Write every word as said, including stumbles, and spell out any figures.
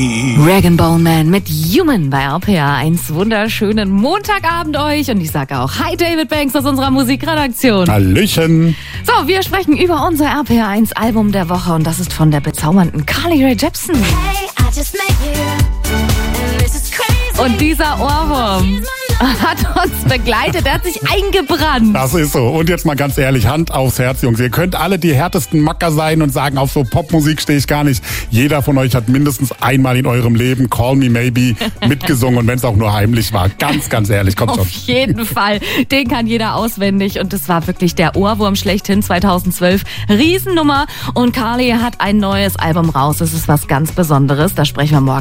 Rag and Bone Man mit Human bei R P R eins. Wunderschönen Montagabend euch. Und ich sage auch Hi David Banks aus unserer Musikredaktion. Hallöchen. So, wir sprechen über unser R P R eins Album der Woche und das ist von der bezaubernden Carly Rae Jepsen. Hey, I just met you, and this is crazy. Und dieser Ohrwurm hat uns begleitet, er hat sich eingebrannt. Das ist so. Und jetzt mal ganz ehrlich, Hand aufs Herz, Jungs. Ihr könnt alle die härtesten Macker sein und sagen, auf so Popmusik stehe ich gar nicht. Jeder von euch hat mindestens einmal in eurem Leben Call Me Maybe mitgesungen und wenn es auch nur heimlich war. Ganz, ganz ehrlich, kommt schon. Auf jeden Fall. Den kann jeder auswendig und das war wirklich der Ohrwurm schlechthin zweitausendzwölf. Riesennummer und Carly hat ein neues Album raus. Das ist was ganz Besonderes. Da sprechen wir morgen